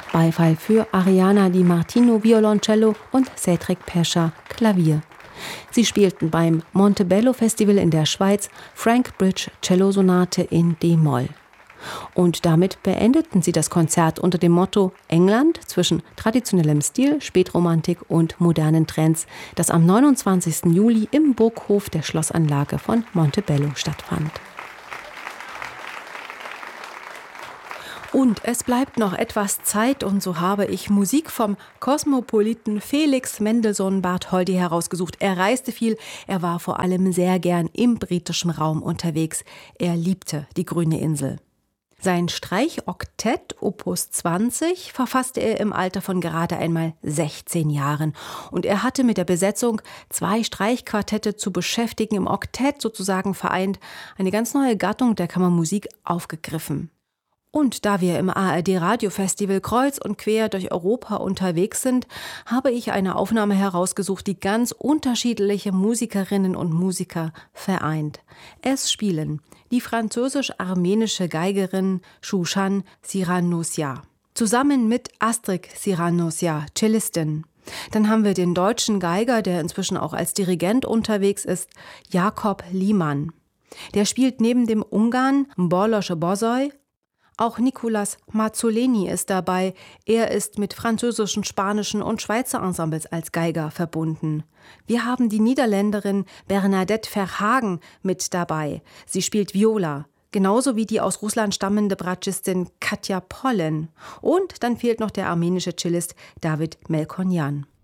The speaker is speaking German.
Beifall für Ariana Di Martino Violoncello und Cedric Pescha Klavier. Sie spielten beim Montebello Festival in der Schweiz Frank Bridge Cellosonate in D-Moll. Und damit beendeten sie das Konzert unter dem Motto England zwischen traditionellem Stil, Spätromantik und modernen Trends, das am 29. Juli im Burghof der Schlossanlage von Montebello stattfand. Und es bleibt noch etwas Zeit und so habe ich Musik vom Kosmopoliten Felix Mendelssohn Bartholdy herausgesucht. Er reiste viel, er war vor allem sehr gern im britischen Raum unterwegs. Er liebte die grüne Insel. Sein Streichoktett Opus 20 verfasste er im Alter von gerade einmal 16 Jahren. Und er hatte mit der Besetzung 2 Streichquartette zu beschäftigen, im Oktett sozusagen vereint, eine ganz neue Gattung der Kammermusik aufgegriffen. Und da wir im ARD-Radiofestival kreuz und quer durch Europa unterwegs sind, habe ich eine Aufnahme herausgesucht, die ganz unterschiedliche Musikerinnen und Musiker vereint. Es spielen die französisch-armenische Geigerin Shushan Siranossia zusammen mit Astrid Siranossia, Cellistin. Dann haben wir den deutschen Geiger, der inzwischen auch als Dirigent unterwegs ist, Jakob Liemann. Der spielt neben dem Ungarn Borlos Bozoy. Auch Nicolas Mazzoleni ist dabei. Er ist mit französischen, spanischen und Schweizer Ensembles als Geiger verbunden. Wir haben die Niederländerin Bernadette Verhagen mit dabei. Sie spielt Viola, genauso wie die aus Russland stammende Bratschistin Katja Pollen. Und dann fehlt noch der armenische Cellist David Melkonyan.